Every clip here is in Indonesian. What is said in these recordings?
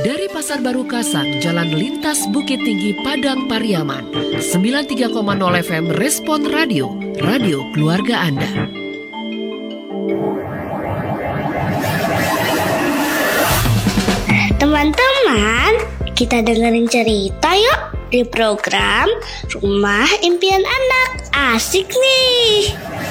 Dari Pasar Baru Kasang, Jalan Lintas Bukit Tinggi, Padang Pariaman. 93,0 FM Respon Radio, radio keluarga Anda. Teman-teman, kita dengerin cerita yuk di program Rumah Impian Anak. Asik nih.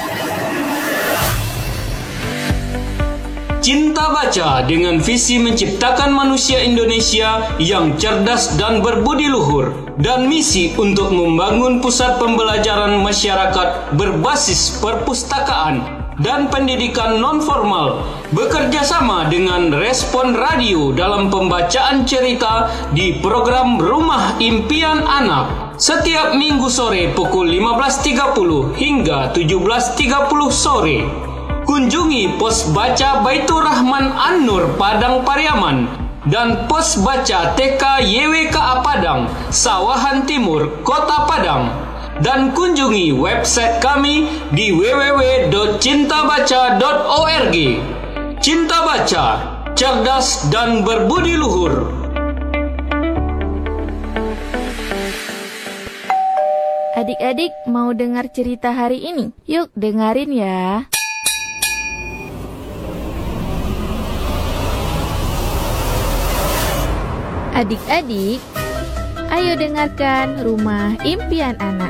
Cinta Baca dengan visi menciptakan manusia Indonesia yang cerdas dan berbudi luhur, dan misi untuk membangun pusat pembelajaran masyarakat berbasis perpustakaan dan pendidikan non-formal, bekerja sama dengan Respon Radio dalam pembacaan cerita di program Rumah Impian Anak setiap Minggu sore pukul 15.30 hingga 17.30 sore. Kunjungi pos baca Baitur Rahman An-Nur Padang Pariaman dan pos baca TK YWKA Padang, Sawahan Timur, Kota Padang. Dan kunjungi website kami di www.cintabaca.org. Cinta Baca, cerdas dan berbudi luhur. Adik-adik mau dengar cerita hari ini? Yuk dengerin ya. Adik-adik, ayo dengarkan Rumah Impian Anak.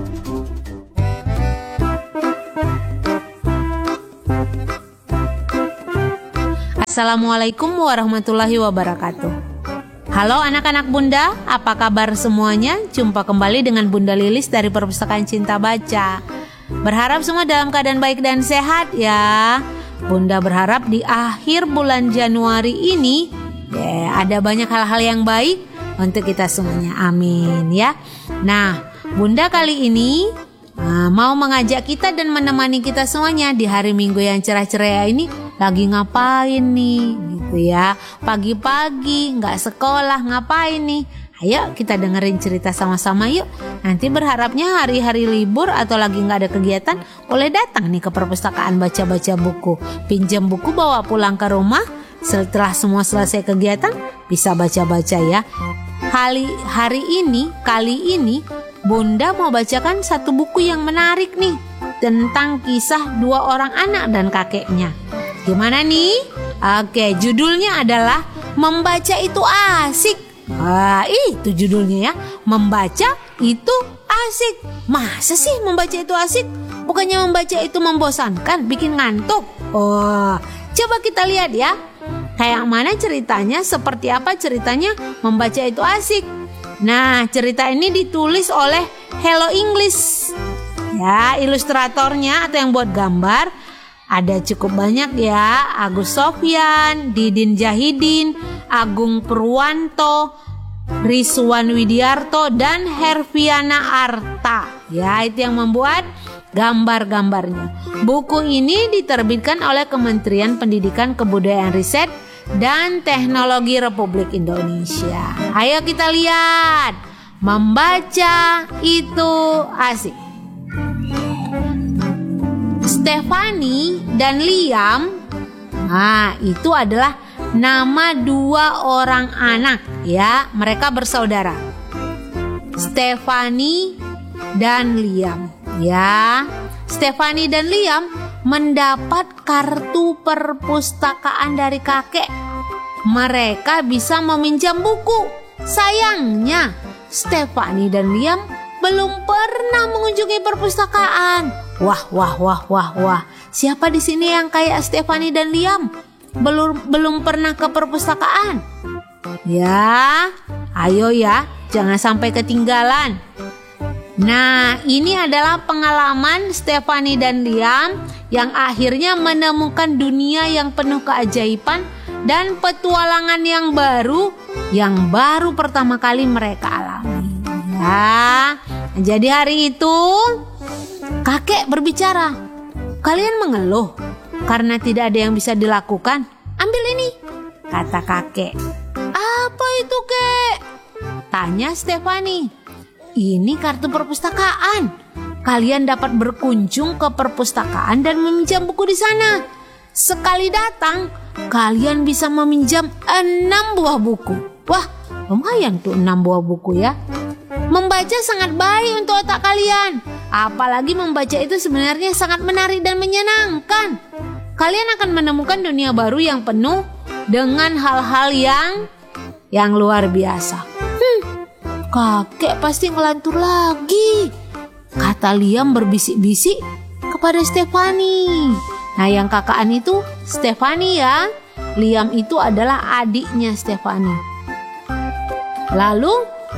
Assalamualaikum warahmatullahi wabarakatuh. Halo anak-anak Bunda, apa kabar semuanya? Jumpa kembali dengan Bunda Lilis dari Perpustakaan Cinta Baca. Berharap semua dalam keadaan baik dan sehat ya. Bunda berharap di akhir bulan Januari ini ada banyak hal-hal yang baik untuk kita semuanya. Amin ya. Nah, Bunda kali ini mau mengajak kita dan menemani kita semuanya di hari Minggu yang cerah ceria ini. Lagi ngapain nih gitu ya. Pagi-pagi gak sekolah ngapain nih. Ayo kita dengerin cerita sama-sama yuk. Nanti berharapnya hari-hari libur atau lagi gak ada kegiatan, boleh datang nih ke perpustakaan baca-baca buku. Pinjam buku bawa pulang ke rumah. Setelah semua selesai kegiatan, bisa baca-baca ya. Kali ini Bunda mau bacakan satu buku yang menarik nih, tentang kisah dua orang anak dan kakeknya. Gimana nih? Oke, judulnya adalah Membaca Itu Asik. Itu judulnya ya, Membaca Itu Asik. Masa sih membaca itu asik? Bukannya membaca itu membosankan, bikin ngantuk. Coba kita lihat ya. Kayak mana ceritanya, seperti apa ceritanya membaca itu asik. Nah, cerita ini ditulis oleh Hello English. Ya, ilustratornya atau yang buat gambar ada cukup banyak ya. Agus Sofyan, Didin Jahidin, Agung Purwanto, Rizwan Widiarto, dan Herviana Arta. Ya, itu yang membuat gambar-gambarnya. Buku ini diterbitkan oleh Kementerian Pendidikan, Kebudayaan, Riset dan Teknologi Republik Indonesia. Ayo kita lihat. Membaca itu asik. Stephanie dan Liam, itu adalah nama dua orang anak ya. Mereka bersaudara, Stephanie dan Liam ya. Stephanie dan Liam mendapat kartu perpustakaan dari kakek. Mereka bisa meminjam buku. Sayangnya, Stephanie dan Liam belum pernah mengunjungi perpustakaan. Wah. Siapa di sini yang kayak Stephanie dan Liam? Belum pernah ke perpustakaan? Ya, ayo ya, jangan sampai ketinggalan. Nah, ini adalah pengalaman Stephanie dan Liam yang akhirnya menemukan dunia yang penuh keajaiban dan petualangan yang baru pertama kali mereka alami. Ya, jadi hari itu kakek berbicara. Kalian mengeluh karena tidak ada yang bisa dilakukan? Ambil ini, kata kakek. Apa itu, Kek? Tanya Stephanie. Ini kartu perpustakaan. Kalian dapat berkunjung ke perpustakaan dan meminjam buku di sana. Sekali datang, kalian bisa meminjam 6 buah buku. Wah, lumayan tuh 6 buah buku ya. Membaca sangat baik untuk otak kalian. Apalagi membaca itu sebenarnya sangat menarik dan menyenangkan. Kalian akan menemukan dunia baru yang penuh dengan hal-hal yang luar biasa. Kakek pasti ngelantur lagi, kata Liam berbisik-bisik kepada Stefani. Nah, yang kakaan itu Stefani ya. Liam itu adalah adiknya Stefani. Lalu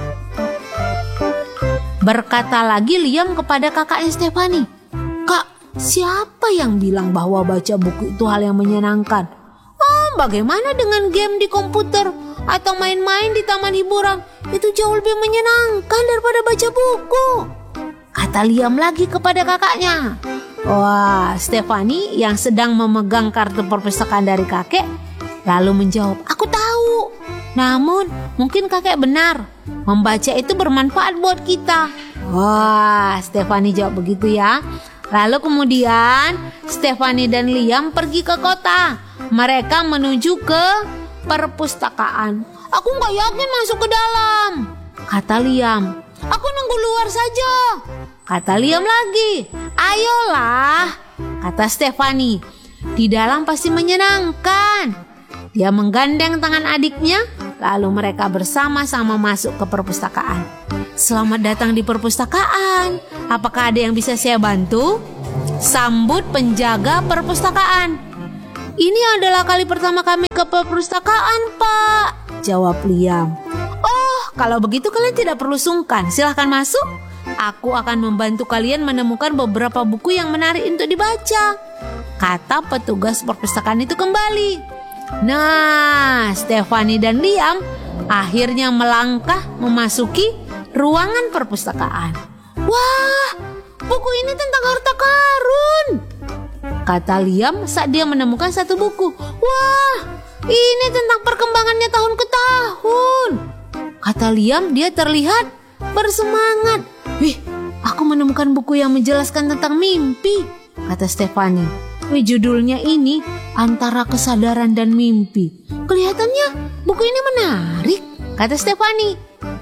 berkata lagi Liam kepada kakaknya Stefani, "Kak, siapa yang bilang bahwa baca buku itu hal yang menyenangkan? Bagaimana dengan game di komputer atau main-main di taman hiburan? Itu jauh lebih menyenangkan daripada baca buku," kata Liam lagi kepada kakaknya. Wah, Stefani yang sedang memegang kartu perpustakaan dari kakek lalu menjawab, "Aku tahu. Namun mungkin kakek benar. Membaca itu bermanfaat buat kita." Wah, Stefani jawab begitu ya. Lalu kemudian Stefani dan Liam pergi ke kota. Mereka menuju ke perpustakaan. "Aku gak yakin masuk ke dalam," kata Liam. "Aku nunggu luar saja," kata Liam lagi. "Ayolah," kata Stefani. "Di dalam pasti menyenangkan." Dia menggandeng tangan adiknya, lalu mereka bersama-sama masuk ke perpustakaan. "Selamat datang di perpustakaan. Apakah ada yang bisa saya bantu?" sambut penjaga perpustakaan. "Ini adalah kali pertama kami ke perpustakaan, Pak," jawab Liam. "Oh, kalau begitu kalian tidak perlu sungkan. Silahkan masuk. Aku akan membantu kalian menemukan beberapa buku yang menarik untuk dibaca," kata petugas perpustakaan itu kembali. Nah, Stefani dan Liam akhirnya melangkah memasuki ruangan perpustakaan. "Wah, buku ini tentang harta karun," kata Liam saat dia menemukan satu buku. "Wah, ini tentang perkembangannya tahun ke tahun," kata Liam. Dia terlihat bersemangat. "Wih, aku menemukan buku yang menjelaskan tentang mimpi," kata Stefani. Judulnya ini Antara Kesadaran dan Mimpi. "Kelihatannya buku ini menarik," kata Stefani.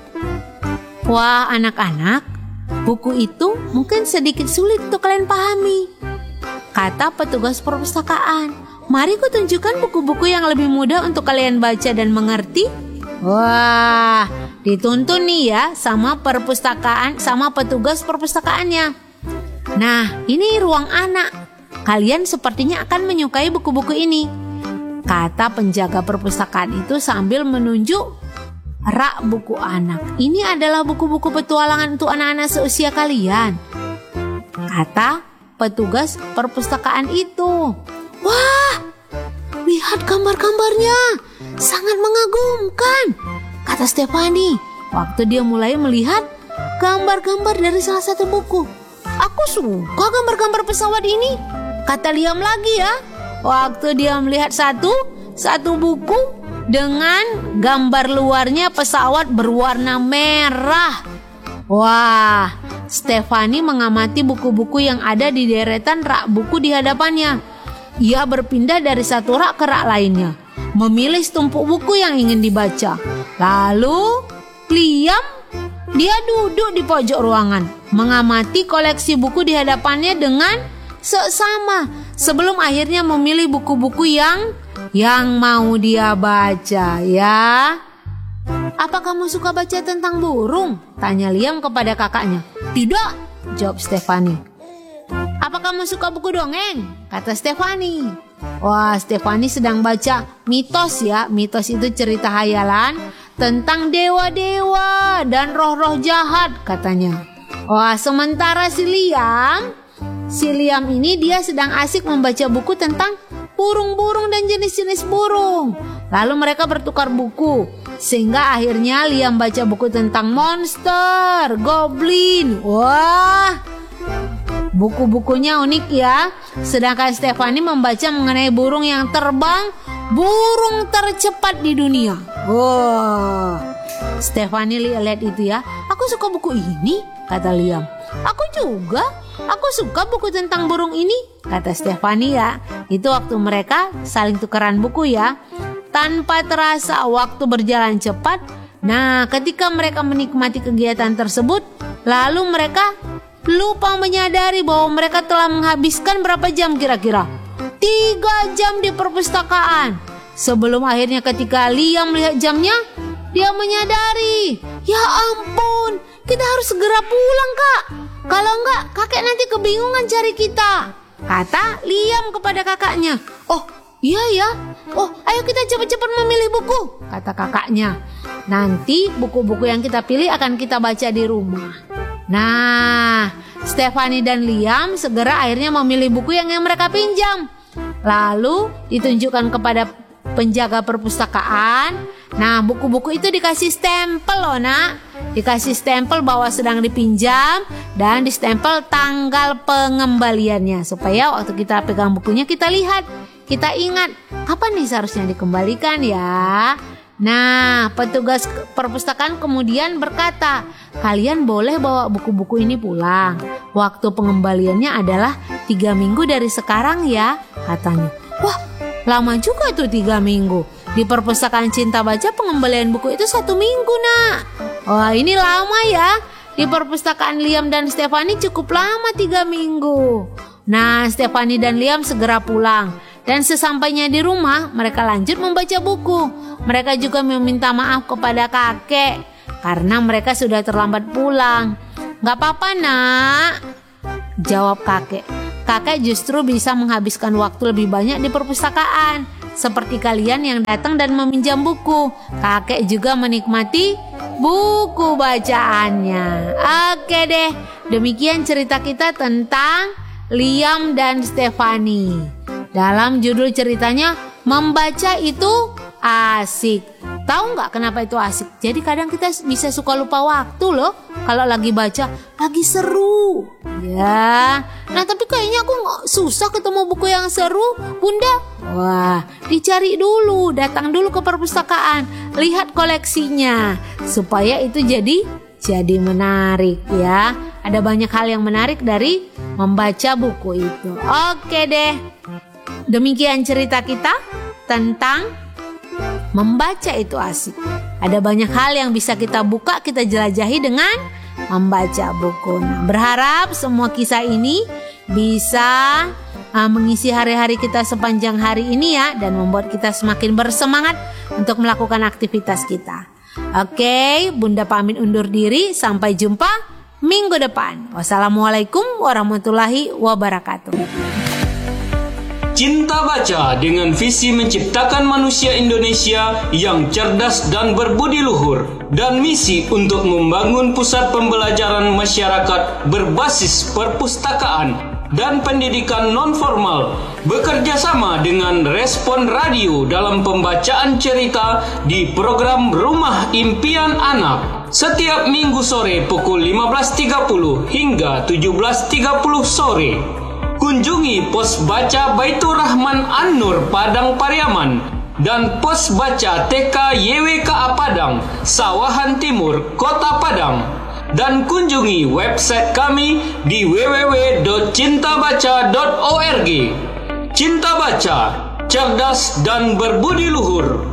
"Wah, anak-anak, buku itu mungkin sedikit sulit untuk kalian pahami," kata petugas perpustakaan. "Mari ku tunjukkan buku-buku yang lebih mudah untuk kalian baca dan mengerti." Wah, dituntun nih ya sama petugas perpustakaannya. "Nah, ini ruang anak. Kalian sepertinya akan menyukai buku-buku ini," kata penjaga perpustakaan itu sambil menunjuk rak buku anak. "Ini adalah buku-buku petualangan untuk anak-anak seusia kalian," kata petugas perpustakaan itu. "Wah, lihat gambar-gambarnya, sangat mengagumkan," kata Stefani waktu dia mulai melihat gambar-gambar dari salah satu buku. "Aku suka gambar-gambar pesawat ini," kata Liam lagi ya, waktu dia melihat satu buku dengan gambar luarnya pesawat berwarna merah. Wah, Stefani mengamati buku-buku yang ada di deretan rak buku di hadapannya. Ia berpindah dari satu rak ke rak lainnya, memilih setumpuk buku yang ingin dibaca. Lalu Liam, dia duduk di pojok ruangan, mengamati koleksi buku di hadapannya dengan seksama sebelum akhirnya memilih buku-buku yang mau dia baca ya. "Apa kamu suka baca tentang burung?" tanya Liam kepada kakaknya. "Tidak," jawab Stefani. "Apa kamu suka buku dongeng?" kata Stefani. Wah, Stefani sedang baca mitos ya. Mitos itu cerita hayalan tentang dewa-dewa dan roh-roh jahat katanya. Wah, sementara si Liam ini dia sedang asik membaca buku tentang burung-burung dan jenis-jenis burung. Lalu mereka bertukar buku, sehingga akhirnya Liam baca buku tentang monster, goblin. Wah, buku-bukunya unik ya. Sedangkan Stefani membaca mengenai burung yang terbang, burung tercepat di dunia. Wah, Stefani lihat itu ya. "Aku suka buku ini," kata Liam. "Aku juga. Aku suka buku tentang burung ini," kata Stefani ya. Itu waktu mereka saling tukeran buku ya. tanpa terasa waktu berjalan cepat. Nah, ketika mereka menikmati kegiatan tersebut, lalu mereka lupa menyadari bahwa mereka telah menghabiskan berapa jam kira-kira? 3 jam di perpustakaan. Sebelum akhirnya ketika Liam melihat jamnya, dia menyadari, ya ampun, kita harus segera pulang, Kak. Kalau enggak, kakek nanti kebingungan cari kita, kata Liam kepada kakaknya. Oh, iya ya. Oh, ayo kita cepat-cepat memilih buku, kata kakaknya. Nanti buku-buku yang kita pilih akan kita baca di rumah. Nah, Stephanie dan Liam segera akhirnya memilih buku yang mereka pinjam. Lalu ditunjukkan kepada penjaga perpustakaan. Nah, buku-buku itu dikasih stempel loh, Nak. Dikasih stempel bahwa sedang dipinjam dan distempel tanggal pengembaliannya, supaya waktu kita pegang bukunya kita lihat, kita ingat kapan nih seharusnya dikembalikan ya. Nah, petugas perpustakaan kemudian berkata, kalian boleh bawa buku-buku ini pulang. Waktu pengembaliannya adalah 3 minggu dari sekarang ya, katanya. Wah, lama juga tuh 3 minggu. Di perpustakaan Cinta Baca pengembalian buku itu 1 minggu, Nak. Wah, ini lama ya. Di perpustakaan Liam dan Stephanie cukup lama 3 minggu. Nah, Stephanie dan Liam segera pulang. Dan sesampainya di rumah, mereka lanjut membaca buku. Mereka juga meminta maaf kepada kakek karena mereka sudah terlambat pulang. Gak apa-apa, Nak, jawab kakek. Kakek justru bisa menghabiskan waktu lebih banyak di perpustakaan, seperti kalian yang datang dan meminjam buku. Kakek juga menikmati buku bacaannya. Oke deh, demikian cerita kita tentang Liam dan Stephanie. Dalam judul ceritanya, membaca itu asik. Tahu nggak kenapa itu asik? Jadi kadang kita bisa suka lupa waktu loh kalau lagi baca, lagi seru. Ya, nah tapi kayaknya aku susah ketemu buku yang seru, Bunda. Wah, dicari dulu, datang dulu ke perpustakaan, lihat koleksinya, supaya itu jadi menarik ya. Ada banyak hal yang menarik dari membaca buku itu. Oke deh. Demikian cerita kita tentang membaca itu asik. Ada banyak hal yang bisa kita buka, kita jelajahi dengan membaca buku. Nah, berharap semua kisah ini bisa mengisi hari-hari kita sepanjang hari ini ya, dan membuat kita semakin bersemangat untuk melakukan aktivitas kita. Oke, Bunda pamit undur diri. Sampai jumpa minggu depan. Wassalamualaikum warahmatullahi wabarakatuh. Cinta Baca dengan visi menciptakan manusia Indonesia yang cerdas dan berbudi luhur, dan misi untuk membangun pusat pembelajaran masyarakat berbasis perpustakaan dan pendidikan non-formal, bekerja sama dengan Respon Radio dalam pembacaan cerita di program Rumah Impian Anak setiap minggu sore pukul 15.30 hingga 17.30 sore. Kunjungi pos baca Baitur Rahman An-Nur Padang Pariaman dan pos baca TK YWKA Padang, Sawahan Timur, Kota Padang. Dan kunjungi website kami di www.cintabaca.org. Cinta Baca, cerdas dan berbudi luhur.